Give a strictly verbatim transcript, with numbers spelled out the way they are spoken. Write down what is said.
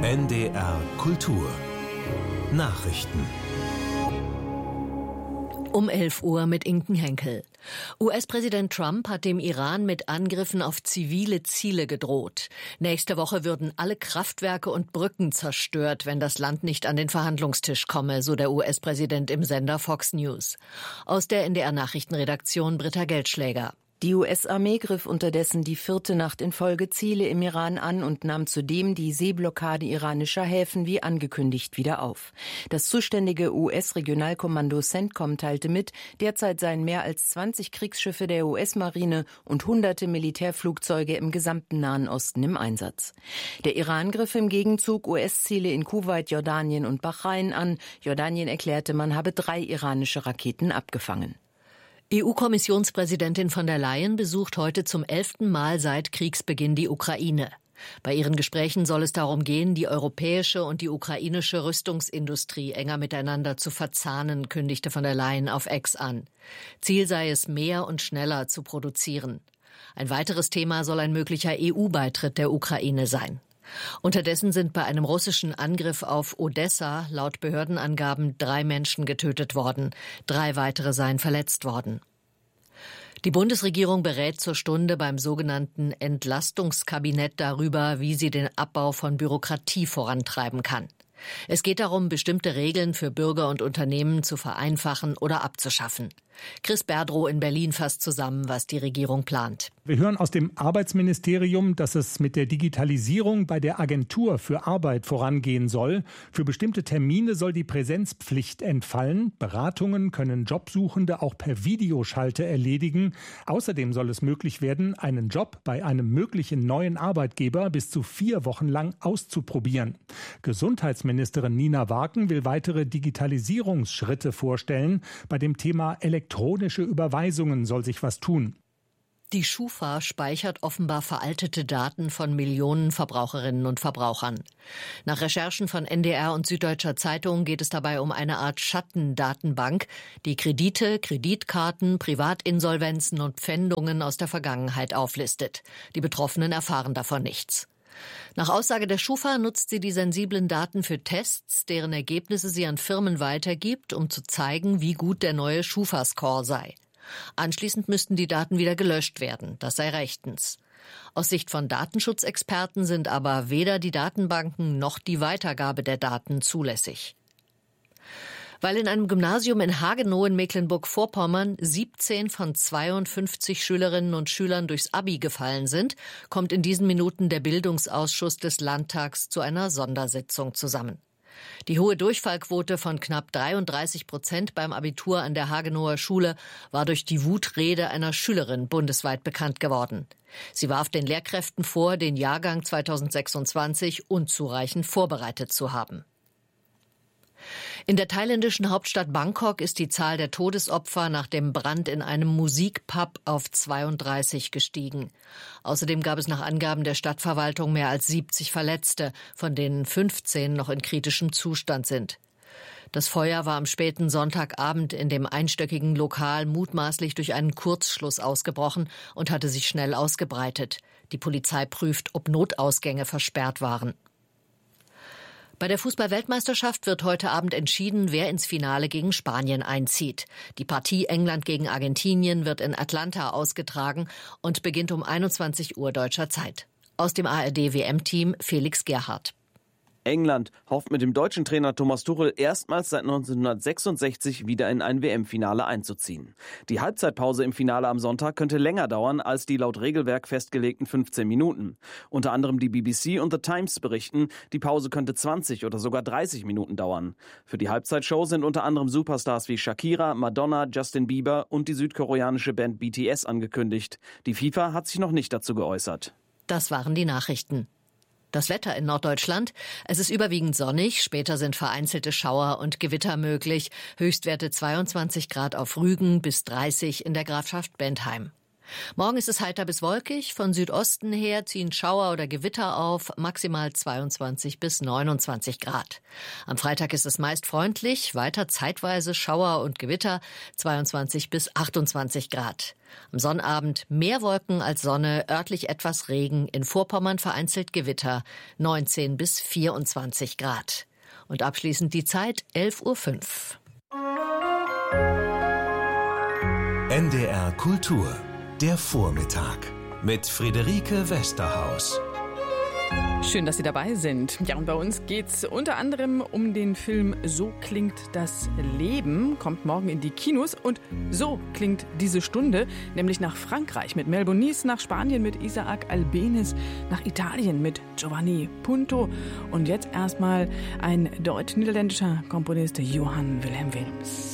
N D R Kultur Nachrichten. Um elf Uhr mit Inken Henkel. U S-Präsident Trump hat dem Iran mit Angriffen auf zivile Ziele gedroht. Nächste Woche würden alle Kraftwerke und Brücken zerstört, wenn das Land nicht an den Verhandlungstisch komme, so der U S-Präsident im Sender Fox News. Aus der N D R-Nachrichtenredaktion Britta Geldschläger. Die U S-Armee griff unterdessen die vierte Nacht in Folge Ziele im Iran an und nahm zudem die Seeblockade iranischer Häfen wie angekündigt wieder auf. Das zuständige U S-Regionalkommando CENTCOM teilte mit, derzeit seien mehr als zwanzig Kriegsschiffe der U S-Marine und hunderte Militärflugzeuge im gesamten Nahen Osten im Einsatz. Der Iran griff im Gegenzug U S-Ziele in Kuwait, Jordanien und Bahrain an. Jordanien erklärte, man habe drei iranische Raketen abgefangen. E U-Kommissionspräsidentin von der Leyen besucht heute zum elften Mal seit Kriegsbeginn die Ukraine. Bei ihren Gesprächen soll es darum gehen, die europäische und die ukrainische Rüstungsindustrie enger miteinander zu verzahnen, kündigte von der Leyen auf X an. Ziel sei es, mehr und schneller zu produzieren. Ein weiteres Thema soll ein möglicher E U-Beitritt der Ukraine sein. Unterdessen sind bei einem russischen Angriff auf Odessa laut Behördenangaben drei Menschen getötet worden. Drei weitere seien verletzt worden. Die Bundesregierung berät zur Stunde beim sogenannten Entlastungskabinett darüber, wie sie den Abbau von Bürokratie vorantreiben kann. Es geht darum, bestimmte Regeln für Bürger und Unternehmen zu vereinfachen oder abzuschaffen. Chris Berdrow in Berlin fasst zusammen, was die Regierung plant. Wir hören aus dem Arbeitsministerium, dass es mit der Digitalisierung bei der Agentur für Arbeit vorangehen soll. Für bestimmte Termine soll die Präsenzpflicht entfallen. Beratungen können Jobsuchende auch per Videoschalte erledigen. Außerdem soll es möglich werden, einen Job bei einem möglichen neuen Arbeitgeber bis zu vier Wochen lang auszuprobieren. Gesundheitsministerin Nina Waken will weitere Digitalisierungsschritte vorstellen. Bei dem Thema elektronische Überweisungen soll sich was tun. Die Schufa speichert offenbar veraltete Daten von Millionen Verbraucherinnen und Verbrauchern. Nach Recherchen von N D R und Süddeutscher Zeitung geht es dabei um eine Art Schattendatenbank, die Kredite, Kreditkarten, Privatinsolvenzen und Pfändungen aus der Vergangenheit auflistet. Die Betroffenen erfahren davon nichts. Nach Aussage der Schufa nutzt sie die sensiblen Daten für Tests, deren Ergebnisse sie an Firmen weitergibt, um zu zeigen, wie gut der neue Schufa-Score sei. Anschließend müssten die Daten wieder gelöscht werden. Das sei rechtens. Aus Sicht von Datenschutzexperten sind aber weder die Datenbanken noch die Weitergabe der Daten zulässig. Weil in einem Gymnasium in Hagenow in Mecklenburg-Vorpommern siebzehn von zweiundfünfzig Schülerinnen und Schülern durchs Abi gefallen sind, kommt in diesen Minuten der Bildungsausschuss des Landtags zu einer Sondersitzung zusammen. Die hohe Durchfallquote von knapp dreiunddreißig Prozent beim Abitur an der Hagenower Schule war durch die Wutrede einer Schülerin bundesweit bekannt geworden. Sie warf den Lehrkräften vor, den Jahrgang zweitausendsechsundzwanzig unzureichend vorbereitet zu haben. In der thailändischen Hauptstadt Bangkok ist die Zahl der Todesopfer nach dem Brand in einem Musikpub auf zweiunddreißig gestiegen. Außerdem gab es nach Angaben der Stadtverwaltung mehr als siebzig Verletzte, von denen fünfzehn noch in kritischem Zustand sind. Das Feuer war am späten Sonntagabend in dem einstöckigen Lokal mutmaßlich durch einen Kurzschluss ausgebrochen und hatte sich schnell ausgebreitet. Die Polizei prüft, ob Notausgänge versperrt waren. Bei der Fußball-Weltmeisterschaft wird heute Abend entschieden, wer ins Finale gegen Spanien einzieht. Die Partie England gegen Argentinien wird in Atlanta ausgetragen und beginnt um einundzwanzig Uhr deutscher Zeit. Aus dem A R D-W M-Team Felix Gerhardt. England hofft mit dem deutschen Trainer Thomas Tuchel erstmals seit neunzehnhundertsechsundsechzig wieder in ein W M-Finale einzuziehen. Die Halbzeitpause im Finale am Sonntag könnte länger dauern als die laut Regelwerk festgelegten fünfzehn Minuten. Unter anderem die B B C und The Times berichten, die Pause könnte zwanzig oder sogar dreißig Minuten dauern. Für die Halbzeitshow sind unter anderem Superstars wie Shakira, Madonna, Justin Bieber und die südkoreanische Band B T S angekündigt. Die FIFA hat sich noch nicht dazu geäußert. Das waren die Nachrichten. Das Wetter in Norddeutschland. Es ist überwiegend sonnig, später sind vereinzelte Schauer und Gewitter möglich. Höchstwerte zweiundzwanzig Grad auf Rügen bis dreißig in der Grafschaft Bentheim. Morgen ist es heiter bis wolkig. Von Südosten her ziehen Schauer oder Gewitter auf, maximal zweiundzwanzig bis neunundzwanzig Grad. Am Freitag ist es meist freundlich, weiter zeitweise Schauer und Gewitter, zweiundzwanzig bis achtundzwanzig Grad. Am Sonnabend mehr Wolken als Sonne, örtlich etwas Regen, in Vorpommern vereinzelt Gewitter, neunzehn bis vierundzwanzig Grad. Und abschließend die Zeit, elf Uhr fünf. N D R Kultur. Der Vormittag mit Friederike Westerhaus. Schön, dass Sie dabei sind. Ja, und bei uns geht's unter anderem um den Film So klingt das Leben. Kommt morgen in die Kinos. Und so klingt diese Stunde, nämlich nach Frankreich mit Mel Bonis, nach Spanien mit Isaac Albéniz, nach Italien mit Giovanni Punto. Und jetzt erstmal ein deutsch-niederländischer Komponist, Johann Wilhelm Wilms.